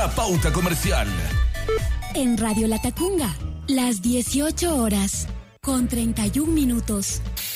la pauta comercial. En Radio Latacunga, las 18 horas, con 31 minutos.